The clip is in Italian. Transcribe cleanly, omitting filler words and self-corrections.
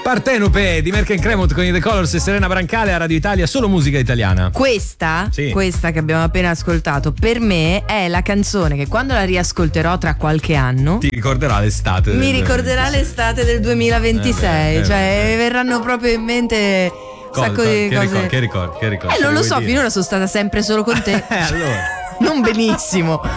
Partenope di Merck & Cremont con i The Colors e Serena Brancale a Radio Italia, solo musica italiana. Questa che abbiamo appena ascoltato, per me è la canzone che quando la riascolterò tra qualche anno ti ricorderà l'estate. Mi ricorderà l'estate del 2026. Cioè, verranno proprio in mente un sacco di cose. Che ricordi? Non lo so, finora sono stata sempre solo con te. Allora. Non benissimo.